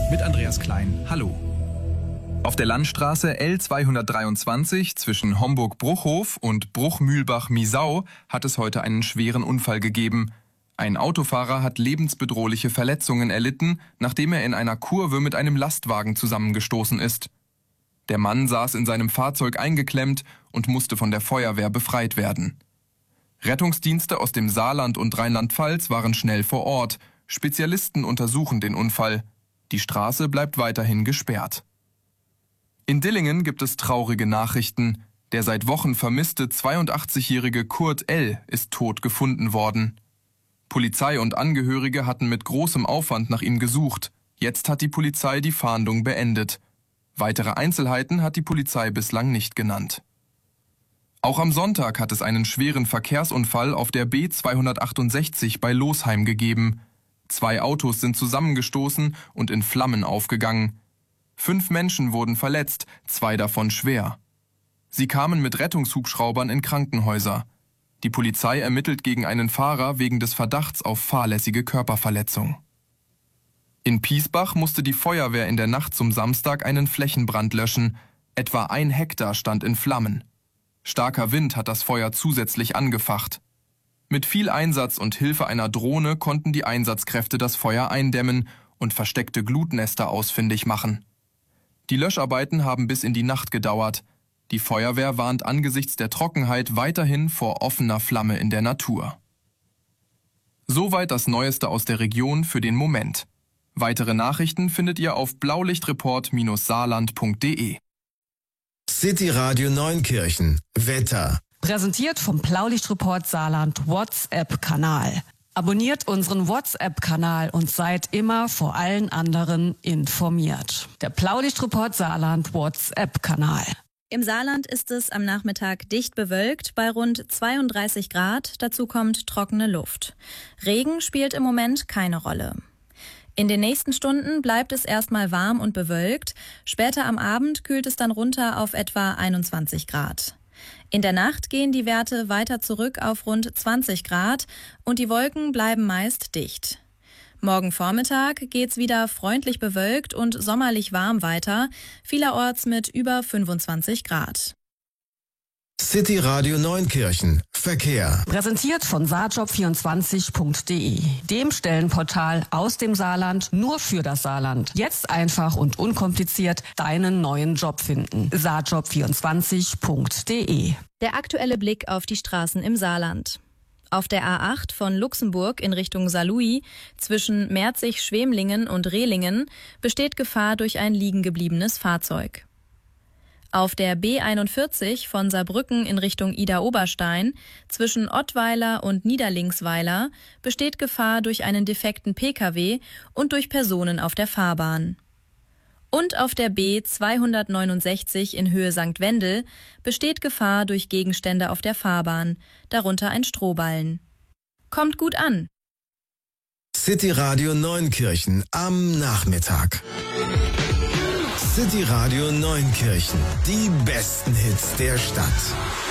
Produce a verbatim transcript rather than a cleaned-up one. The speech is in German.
mit Andreas Klein. Hallo. Auf der Landstraße L zweihundertdreiundzwanzig zwischen Homburg-Bruchhof und Bruchmühlbach-Miesau hat es heute einen schweren Unfall gegeben. Ein Autofahrer hat lebensbedrohliche Verletzungen erlitten, nachdem er in einer Kurve mit einem Lastwagen zusammengestoßen ist. Der Mann saß in seinem Fahrzeug eingeklemmt und musste von der Feuerwehr befreit werden. Rettungsdienste aus dem Saarland und Rheinland-Pfalz waren schnell vor Ort. Spezialisten untersuchen den Unfall. Die Straße bleibt weiterhin gesperrt. In Dillingen gibt es traurige Nachrichten. Der seit Wochen vermisste zweiundachtzigjährige Kurt L. ist tot gefunden worden. Polizei und Angehörige hatten mit großem Aufwand nach ihm gesucht. Jetzt hat die Polizei die Fahndung beendet. Weitere Einzelheiten hat die Polizei bislang nicht genannt. Auch am Sonntag hat es einen schweren Verkehrsunfall auf der B zweihundertachtundsechzig bei Losheim gegeben. Zwei Autos sind zusammengestoßen und in Flammen aufgegangen. Fünf Menschen wurden verletzt, zwei davon schwer. Sie kamen mit Rettungshubschraubern in Krankenhäuser. Die Polizei ermittelt gegen einen Fahrer wegen des Verdachts auf fahrlässige Körperverletzung. In Piesbach musste die Feuerwehr in der Nacht zum Samstag einen Flächenbrand löschen. Etwa ein Hektar stand in Flammen. Starker Wind hat das Feuer zusätzlich angefacht. Mit viel Einsatz und Hilfe einer Drohne konnten die Einsatzkräfte das Feuer eindämmen und versteckte Glutnester ausfindig machen. Die Löscharbeiten haben bis in die Nacht gedauert. Die Feuerwehr warnt angesichts der Trockenheit weiterhin vor offener Flamme in der Natur. Soweit das Neueste aus der Region für den Moment. Weitere Nachrichten findet ihr auf blaulichtreport Saarland punkt de. City Radio Neunkirchen. Wetter. Präsentiert vom Blaulichtreport Saarland WhatsApp-Kanal. Abonniert unseren WhatsApp-Kanal und seid immer vor allen anderen informiert. Der Blaulichtreport Saarland WhatsApp-Kanal. Im Saarland ist es am Nachmittag dicht bewölkt bei rund zweiunddreißig Grad. Dazu kommt trockene Luft. Regen spielt im Moment keine Rolle. In den nächsten Stunden bleibt es erstmal warm und bewölkt. Später am Abend kühlt es dann runter auf etwa einundzwanzig Grad. In der Nacht gehen die Werte weiter zurück auf rund zwanzig Grad und die Wolken bleiben meist dicht. Morgen Vormittag geht's wieder freundlich bewölkt und sommerlich warm weiter, vielerorts mit über fünfundzwanzig Grad. City Radio Neunkirchen. Verkehr. Präsentiert von saarjob vierundzwanzig punkt de, dem Stellenportal aus dem Saarland nur für das Saarland. Jetzt einfach und unkompliziert deinen neuen Job finden. saarjob vierundzwanzig punkt de. Der aktuelle Blick auf die Straßen im Saarland. Auf der A acht von Luxemburg in Richtung Saarlouis zwischen Merzig-Schwemlingen und Rehlingen besteht Gefahr durch ein liegengebliebenes Fahrzeug. Auf der B einundvierzig von Saarbrücken in Richtung Idar-Oberstein zwischen Ottweiler und Niederlingsweiler besteht Gefahr durch einen defekten Pkw und durch Personen auf der Fahrbahn. Und auf der B zweihundertneunundsechzig in Höhe Sankt Wendel besteht Gefahr durch Gegenstände auf der Fahrbahn, darunter ein Strohballen. Kommt gut an! City Radio Neunkirchen am Nachmittag. City Radio Neunkirchen. Die besten Hits der Stadt.